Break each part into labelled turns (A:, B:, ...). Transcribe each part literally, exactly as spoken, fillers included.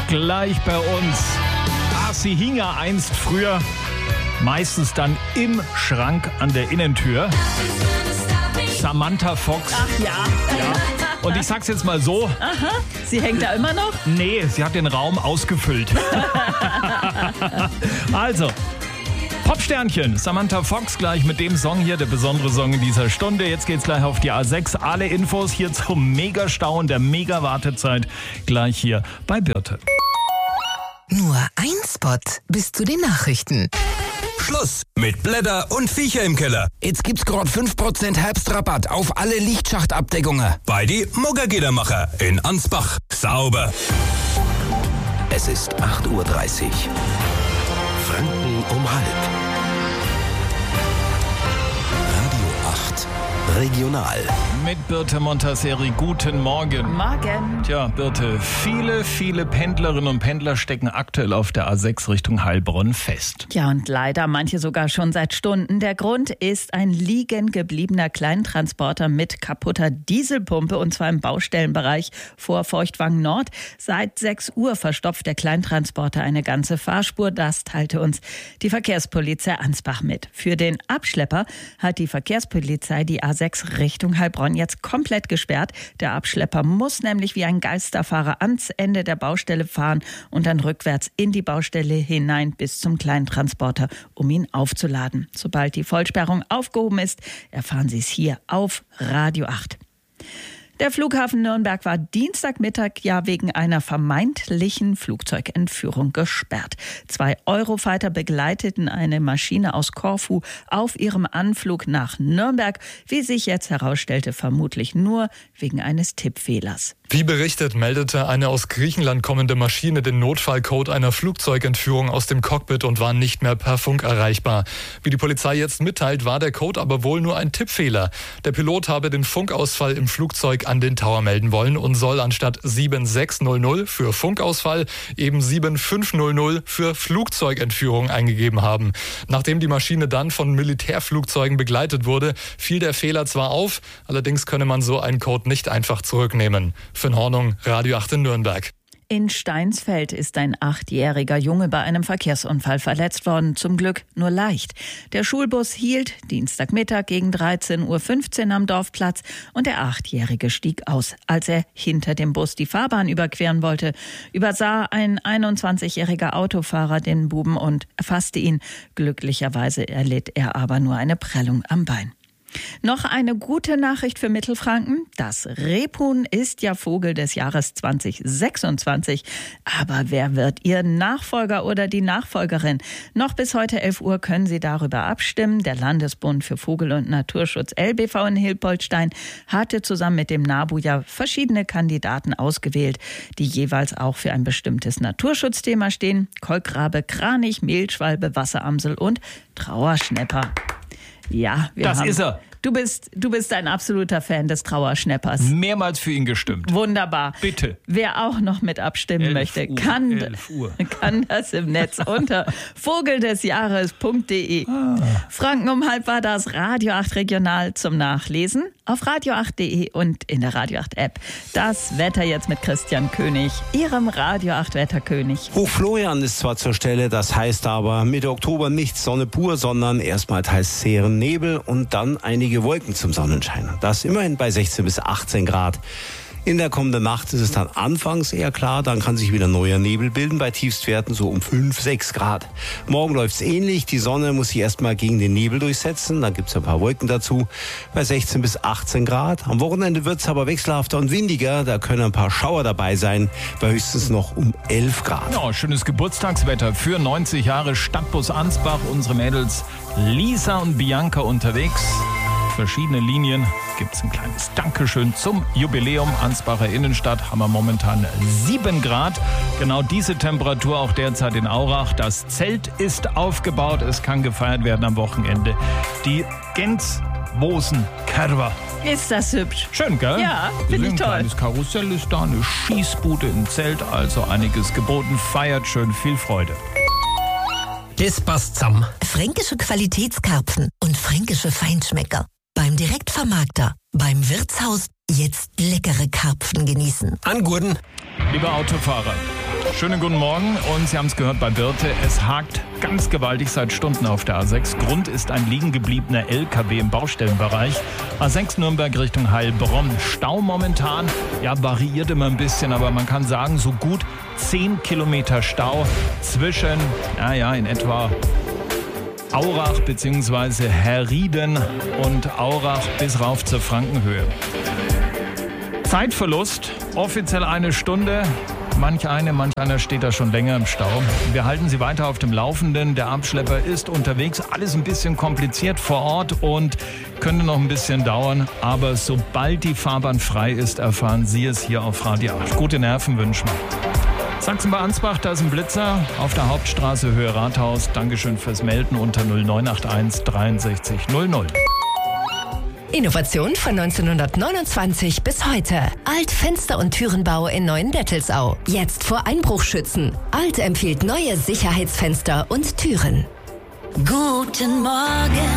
A: gleich bei uns. Ah, sie hing ja einst früher meistens dann im Schrank an der Innentür. Samantha Fox.
B: Ach ja.
A: Ja. Und ich sag's jetzt mal so.
B: Aha. Sie hängt da immer noch?
A: Nee, sie hat den Raum ausgefüllt. Also, Popsternchen, Samantha Fox gleich mit dem Song hier, der besondere Song in dieser Stunde. Jetzt geht's gleich auf die A sechs. Alle Infos hier zum Megastau und der Mega-Wartezeit gleich hier bei Birte.
C: Nur ein Spot bis zu den Nachrichten.
D: Schluss mit Blätter und Viecher im Keller.
E: Jetzt gibt's gerade fünf Prozent Herbstrabatt auf alle Lichtschachtabdeckungen.
D: Bei die Muggergidermacher in Ansbach. Sauber.
F: Es ist acht Uhr dreißig. Franken um halb. Radio acht. Regional.
A: Mit Birte Montaseri, guten Morgen.
B: Morgen.
A: Tja, Birte, viele, viele Pendlerinnen und Pendler stecken aktuell auf der A sechs Richtung Heilbronn fest.
B: Ja, und leider manche sogar schon seit Stunden. Der Grund ist ein liegen gebliebener Kleintransporter mit kaputter Dieselpumpe, und zwar im Baustellenbereich vor Feuchtwangen Nord. Seit sechs Uhr verstopft der Kleintransporter eine ganze Fahrspur. Das teilte uns die Verkehrspolizei Ansbach mit. Für den Abschlepper hat die Verkehrspolizei die A sechs Richtung Heilbronn jetzt komplett gesperrt. Der Abschlepper muss nämlich wie ein Geisterfahrer ans Ende der Baustelle fahren und dann rückwärts in die Baustelle hinein bis zum Kleintransporter, um ihn aufzuladen. Sobald die Vollsperrung aufgehoben ist, erfahren Sie es hier auf Radio acht. Der Flughafen Nürnberg war Dienstagmittag ja wegen einer vermeintlichen Flugzeugentführung gesperrt. Zwei Eurofighter begleiteten eine Maschine aus Korfu auf ihrem Anflug nach Nürnberg, wie sich jetzt herausstellte, vermutlich nur wegen eines Tippfehlers.
G: Wie berichtet, meldete eine aus Griechenland kommende Maschine den Notfallcode einer Flugzeugentführung aus dem Cockpit und war nicht mehr per Funk erreichbar. Wie die Polizei jetzt mitteilt, war der Code aber wohl nur ein Tippfehler. Der Pilot habe den Funkausfall im Flugzeug an den Tower melden wollen und soll anstatt sieben sechs null null für Funkausfall eben sieben fünf null null für Flugzeugentführung eingegeben haben. Nachdem die Maschine dann von Militärflugzeugen begleitet wurde, fiel der Fehler zwar auf, allerdings könne man so einen Code nicht einfach zurücknehmen. Finn Hornung, Radio acht in Nürnberg.
B: In Steinsfeld ist ein achtjähriger Junge bei einem Verkehrsunfall verletzt worden. Zum Glück nur leicht. Der Schulbus hielt Dienstagmittag gegen dreizehn Uhr fünfzehn am Dorfplatz und der Achtjährige stieg aus. Als er hinter dem Bus die Fahrbahn überqueren wollte, übersah ein einundzwanzigjähriger Autofahrer den Buben und erfasste ihn. Glücklicherweise erlitt er aber nur eine Prellung am Bein. Noch eine gute Nachricht für Mittelfranken. Das Rebhuhn ist ja Vogel des Jahres zwanzig sechsundzwanzig. Aber wer wird Ihr Nachfolger oder die Nachfolgerin? Noch bis heute elf Uhr können Sie darüber abstimmen. Der Landesbund für Vogel- und Naturschutz L B V in Hilpoltstein hatte zusammen mit dem NABU ja verschiedene Kandidaten ausgewählt, die jeweils auch für ein bestimmtes Naturschutzthema stehen. Kolkrabe, Kranich, Mehlschwalbe, Wasseramsel und Trauerschnäpper. Ja, wir
A: Das
B: haben,
A: ist er.
B: Du bist, du bist ein absoluter Fan des Trauerschnäppers.
A: Mehrmals für ihn gestimmt.
B: Wunderbar.
A: Bitte.
B: Wer auch noch mit abstimmen
A: elf
B: möchte,
A: Uhr,
B: kann,
A: elf Uhr.
B: kann das im Netz unter vogeldesjahres punkt de.
A: Ah.
B: Franken um halb war das Radio acht Regional zum Nachlesen auf radio acht punkt de und in der Radio acht App. Das Wetter jetzt mit Christian König, Ihrem Radio acht Wetterkönig.
H: Hoch Florian ist zwar zur Stelle, das heißt aber Mitte Oktober nicht Sonne pur, sondern erstmal teils zähen Nebel und dann einige Wolken zum Sonnenschein. Das immerhin bei sechzehn bis achtzehn Grad. In der kommenden Nacht ist es dann anfangs eher klar, dann kann sich wieder neuer Nebel bilden, bei Tiefstwerten so um fünf, sechs Grad. Morgen läuft es ähnlich, die Sonne muss sich erstmal gegen den Nebel durchsetzen, dann gibt es ein paar Wolken dazu, bei sechzehn bis achtzehn Grad. Am Wochenende wird es aber wechselhafter und windiger, da können ein paar Schauer dabei sein, bei höchstens noch um elf Grad.
A: Ja, schönes Geburtstagswetter für neunzig Jahre Stadtbus Ansbach. Unsere Mädels Lisa und Bianca unterwegs. Verschiedene Linien gibt es ein kleines Dankeschön zum Jubiläum. Ansbacher Innenstadt haben wir momentan sieben Grad. Genau diese Temperatur auch derzeit in Aurach. Das Zelt ist aufgebaut. Es kann gefeiert werden am Wochenende. Die Genswosen-Kerber.
B: Ist das hübsch?
A: Schön, gell?
B: Ja, finde ich
A: Ein
B: toll.
A: kleines Karussell ist da, eine Schießbude im Zelt. Also einiges geboten. Feiert schön, viel Freude.
E: Das passt zusammen.
C: Fränkische Qualitätskarpfen und fränkische Feinschmecker. Beim Direktvermarkter, beim Wirtshaus, jetzt leckere Karpfen genießen.
E: An Gurden.
A: Lieber Autofahrer, Schönen guten Morgen und Sie haben es gehört bei Birte, es hakt ganz gewaltig seit Stunden auf der A sechs. Grund ist ein liegen gebliebener L K W im Baustellenbereich. A sechs Nürnberg Richtung Heilbronn. Stau momentan, ja, variiert immer ein bisschen, aber man kann sagen, so gut zehn Kilometer Stau zwischen, naja, in etwa Aurach bzw. Herrieden und Aurach bis rauf zur Frankenhöhe. Zeitverlust, offiziell eine Stunde. Manch eine, manch einer steht da schon länger im Stau. Wir halten Sie weiter auf dem Laufenden. Der Abschlepper ist unterwegs. Alles ein bisschen kompliziert vor Ort und könnte noch ein bisschen dauern. Aber sobald die Fahrbahn frei ist, erfahren Sie es hier auf Radio acht. Gute Nerven wünschen wir. Sachsen bei Ansbach, da ist ein Blitzer auf der Hauptstraße Höhe Rathaus. Dankeschön fürs Melden unter null neun acht eins dreiundsechzig null null.
C: Innovation von neunzehnhundertneunundzwanzig bis heute. Alt Fenster- und Türenbau in Neuendettelsau. Jetzt vor Einbruch schützen. Alt empfiehlt neue Sicherheitsfenster und Türen.
I: Guten Morgen.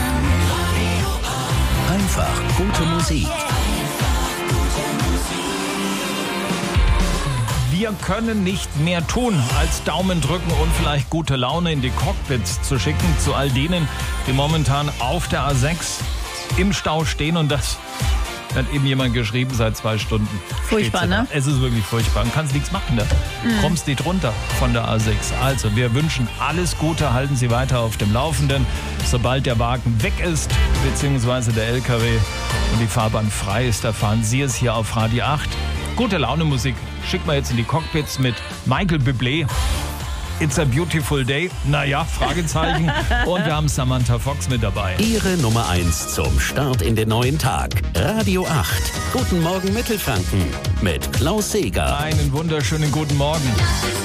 F: Einfach gute Musik.
A: Wir können nicht mehr tun, als Daumen drücken und vielleicht gute Laune in die Cockpits zu schicken zu all denen, die momentan auf der A sechs im Stau stehen, und das hat eben jemand geschrieben seit zwei Stunden.
B: Furchtbar, ne?
A: Es ist wirklich furchtbar. Du kannst nichts machen da. Mhm. Kommst nicht runter von der A sechs. Also, wir wünschen alles Gute, halten Sie weiter auf dem Laufenden. Sobald der Wagen weg ist, beziehungsweise der L K W und die Fahrbahn frei ist, erfahren Sie es hier auf Radio acht. Gute Laune Musik schickt man jetzt in die Cockpits mit Michael Bublé. It's a beautiful day. Naja, Fragezeichen. Und wir haben Samantha Fox mit dabei.
F: Ihre Nummer eins zum Start in den neuen Tag. Radio acht. Guten Morgen Mittelfranken mit Klaus Seeger.
A: Einen wunderschönen guten Morgen.